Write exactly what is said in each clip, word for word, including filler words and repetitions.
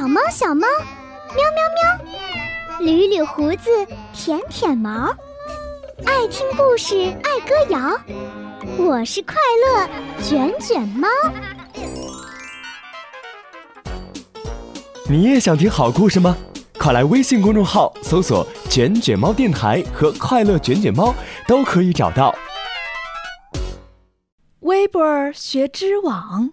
小猫小猫，喵喵喵，捋捋胡子，舔舔毛，爱听故事，爱歌谣。我是快乐卷卷猫。 你也想听好故事吗？快来微信公众号搜索卷卷猫电台和快乐卷卷猫，都可以找到。 微波儿学织网。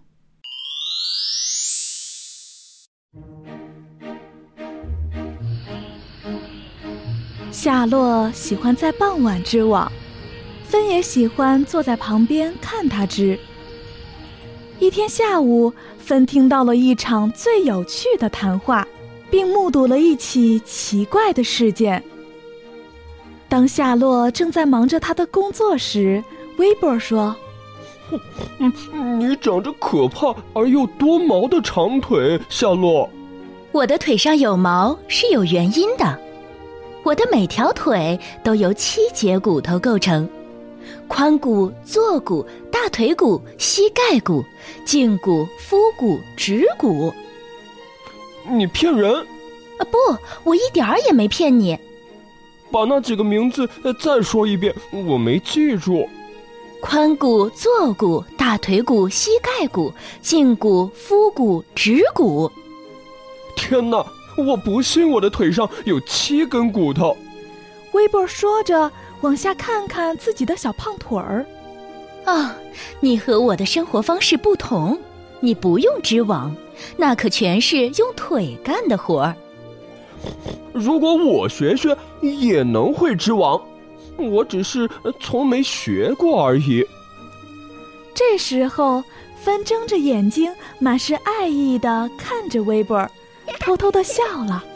夏洛喜欢在傍晚织网，芬也喜欢坐在旁边看她织。一天下午，芬听到了一场最有趣的谈话，并目睹了一起奇怪的事件。当夏洛正在忙着他的工作时，微波说： 你长着可怕而又多毛的长腿，夏洛。 我的腿上有毛是有原因的，我的每条腿都由七节骨头构成：髋骨、坐骨、大腿骨、膝盖骨、胫骨、腹骨、指骨。 你骗人！ 啊，不，我一点儿也没骗你。 把那几个名字再说一遍，我没记住。 髋骨、坐骨、大腿骨、膝盖骨、胫骨、腹骨、指骨。 天哪，我不信我的腿上有七根骨头。 微波说着，往下看看自己的小胖腿儿。 哦，你和我的生活方式不同，你不用织网，那可全是用腿干的活儿。 如果我学学，也能会织网，我只是从没学过而已。 这时候，芬睁着眼睛，满是爱意地看着微波，偷偷地笑了。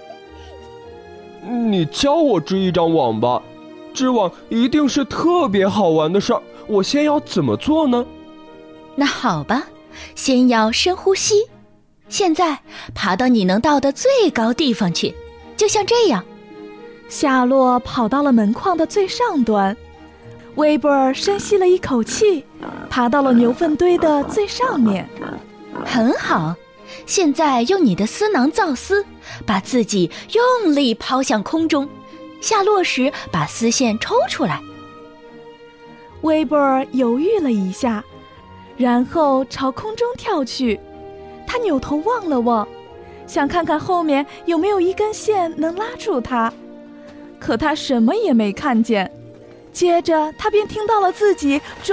你教我织一张网吧，织网一定是特别好玩的事儿。我先要怎么做呢？ 那好吧，先要深呼吸。现在爬到你能到的最高地方去，就像这样。 夏洛跑到了门框的最上端，微波深吸了一口气，爬到了牛粪堆的最上面。 很好，现在用你的丝囊造丝，把自己用力抛向空中，下落时把丝线抽出来。 微波犹豫了一下，然后朝空中跳去。他扭头望了望，想看看后面有没有一根线能拉住他，可他什么也没看见。接着他便听到了自己